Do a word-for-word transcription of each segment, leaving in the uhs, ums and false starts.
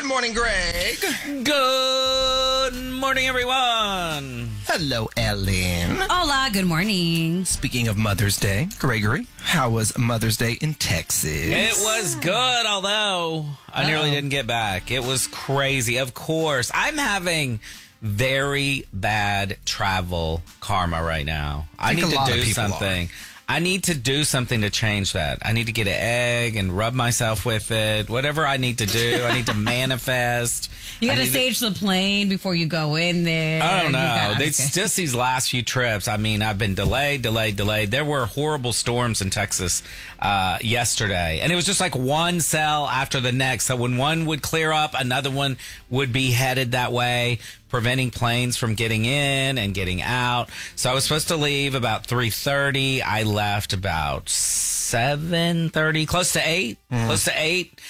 morning, Greg. Good morning, everyone. Hello, Ellen. Hola, good morning. Speaking of Mother's Day, Gregory, how was Mother's Day in Texas? It was good, although I nearly didn't get back. It was crazy. Of course, I'm having very bad travel karma right now. I, I think need a lot to of do people something. are. I need to do something to change that. I need to get an egg and rub myself with it. Whatever I need to do. I need to manifest. You got I to need stage the plane before you go in there. I don't You know. gotta- It's okay. just these last few trips. I mean, I've been delayed, delayed, delayed. There were horrible storms in Texas uh, yesterday. And it was just like one cell after the next. So when one would clear up, another one would be headed that way, preventing planes from getting in and getting out. So I was supposed to leave about three thirty. I left about seven thirty, close to eight, close to eight.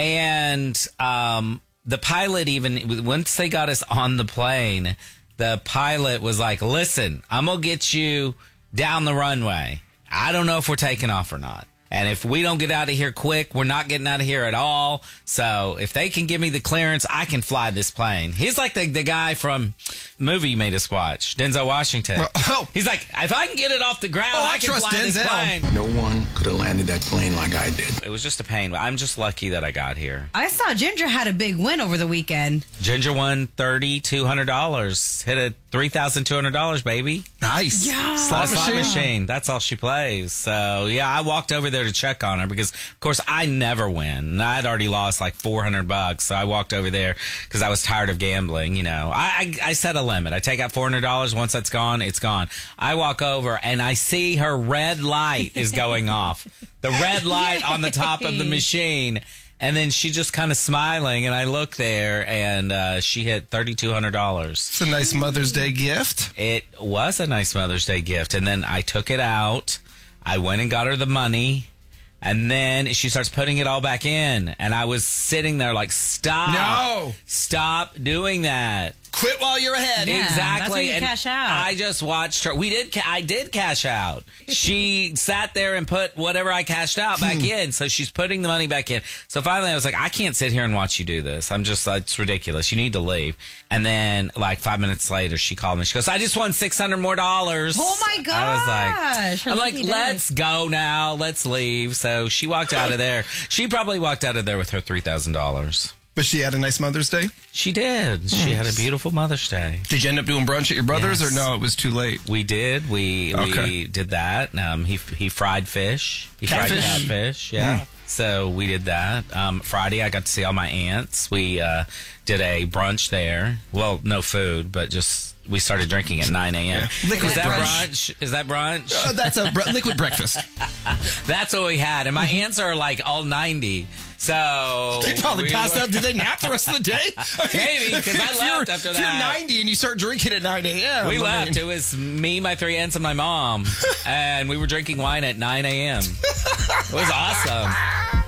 And um, the pilot, even once they got us on the plane, the pilot was like, listen, I'm going to get you down the runway. I don't know if we're taking off or not. And if we don't get out of here quick, we're not getting out of here at all. So if they can give me the clearance, I can fly this plane. He's like the, the guy from the movie you made us watch, Denzel Washington. Well, oh. He's like, if I can get it off the ground, Oh, I I can trust fly this Denzel. plane. No one could have landed that plane like I did. It was just a pain. I'm just lucky that I got here. I saw Ginger had a big win over the weekend. Ginger won three thousand two hundred dollars. Hit a three thousand two hundred dollars, baby. Nice. Yeah. Slot Slot machine. machine. That's all she plays. So, yeah, I walked over there to check on her because, of course, I never win. And I'd already lost like four hundred bucks. So I walked over there because I was tired of gambling. You know, I, I, I set a limit. I take out four hundred dollars. Once that's gone, it's gone. I walk over and I see her red light is going off. The red light on the top of the machine. And then she just kind of smiling, and I look there, and uh, she hit three thousand two hundred dollars. It's a nice Mother's Day gift. It was a nice Mother's Day gift. And then I took it out. I went and got her the money. And then she starts putting it all back in. And I was sitting there like, stop. No. Stop doing that. Quit while you're ahead. Yeah, Exactly. that's when you And cash out. I just watched her. We did. Ca- I did cash out. She sat there and put whatever I cashed out back in. So she's putting the money back in. So finally, I was like, I can't sit here and watch you do this. I'm just. Uh, it's ridiculous. You need to leave. And then, like five minutes later, she called me. She goes, I just won six hundred more dollars. Oh my gosh. I was like, Her I'm like, lucky day. let's go now. Let's leave. So she walked out of there. She probably walked out of there with her three thousand dollars. But she had a nice Mother's Day. She did. She had a beautiful Mother's Day. Did you end up doing brunch at your brother's, Yes. or no? It was too late. We did. We Okay. we did that. Um, he he fried fish. He fried Catfish? catfish. Yeah. So we did that. Um, Friday, I got to see all my aunts. We uh, did a brunch there. Well, no food, but just we started drinking at nine a.m. Yeah. Liquid Is that brunch. brunch? Is that brunch? Uh, that's a bre- liquid breakfast. That's what we had. And my aunts are like all ninety. So They probably we passed were- out. Did they nap the rest of the day? Maybe, 'cause I If left you're- after if that. you're ninety and you start drinking at nine a.m. We I left. mean- It was me, my three aunts, and my mom. And we were drinking wine at nine a.m. It was awesome.